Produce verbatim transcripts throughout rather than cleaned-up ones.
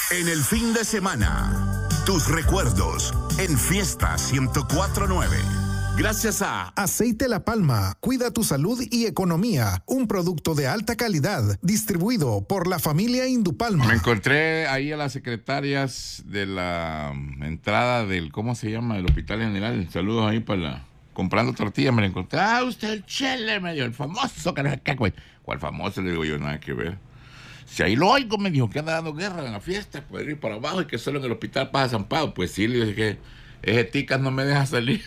En el fin de semana, tus recuerdos en Fiesta ciento cuatro punto nueve. Gracias a Aceite La Palma, cuida tu salud y economía. Un producto de alta calidad, distribuido por la familia Indupalma. Me encontré ahí a las secretarias de la entrada del, ¿cómo se llama? Del Hospital General. Saludos ahí para la... Comprando tortillas, me la encontré. Ah, usted el Chele, me dio el famoso, que no sé qué, güey. ¿Cuál famoso? Le digo yo, nada que ver. Si ahí lo oigo, me dijo que anda dando guerra en la fiesta, puede ir para abajo y que solo en el hospital pasa San Pablo. Pues sí, le dije que ese ticas no me deja salir.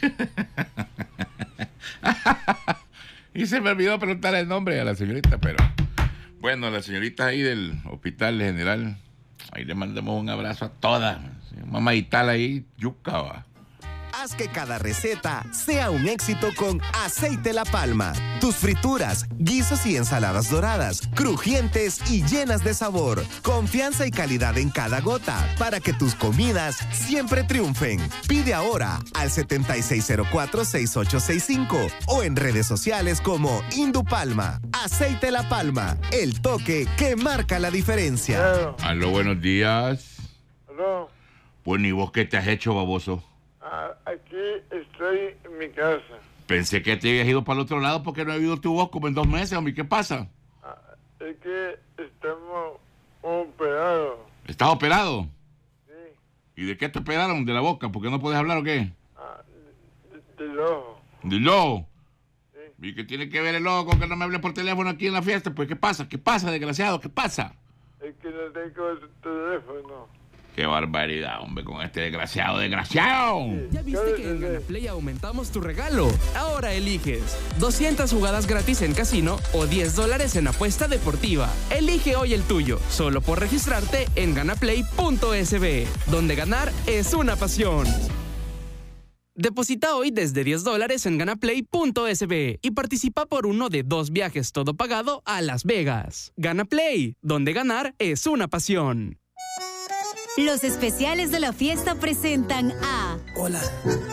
Y se me olvidó preguntar el nombre a la señorita, pero bueno, a la señorita ahí del Hospital General, ahí le mandamos un abrazo a todas. Mamá y tal ahí, yuca, va. Haz que cada receta sea un éxito con Aceite La Palma. Tus frituras, guisos y ensaladas doradas, crujientes y llenas de sabor. Confianza y calidad en cada gota para que tus comidas siempre triunfen. Pide ahora al siete seis cero cuatro, seis ocho seis cinco o en redes sociales como Indupalma. Aceite La Palma, el toque que marca la diferencia. Aló, Aló buenos días. Aló. Bueno, ¿y vos qué te has hecho, baboso? Ah, aquí estoy en mi casa. Pensé que te habías ido para el otro lado porque no he oído tu voz como en dos meses, hombre. ¿Qué pasa? Ah, es que estamos operados. ¿Estás operado? Sí. ¿Y de qué te operaron? ¿De la boca? ¿Por qué no puedes hablar o qué? Ah, de- del ojo. ¿Del ojo? Sí. ¿Y qué tiene que ver el ojo con que no me hable por teléfono aquí en la fiesta? Pues, ¿qué pasa? ¿Qué pasa, desgraciado? ¿Qué pasa? Es que no tengo el teléfono. Qué barbaridad, hombre, con este desgraciado, desgraciado. ¿Ya viste que en Ganaplay aumentamos tu regalo? Ahora eliges doscientas jugadas gratis en casino o diez dólares en apuesta deportiva. Elige hoy el tuyo, solo por registrarte en ganaplay punto es be, donde ganar es una pasión. Deposita hoy desde diez dólares en ganaplay punto es be y participa por uno de dos viajes todo pagado a Las Vegas. Ganaplay, donde ganar es una pasión. Los especiales de la fiesta presentan a... Hola.